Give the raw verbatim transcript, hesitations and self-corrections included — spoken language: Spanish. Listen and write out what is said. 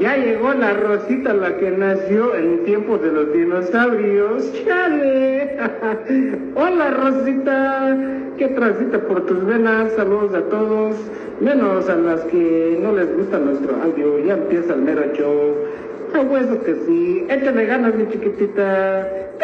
Ya llegó la Rosita, la que nació en tiempos de los dinosaurios. ¡Chale! Hola, Rosita. ¿Qué transita por tus venas? Saludos a todos, menos a las que no les gusta nuestro audio. Ya empieza el mero show. A hueso que sí. Échale ganas, mi chiquitita.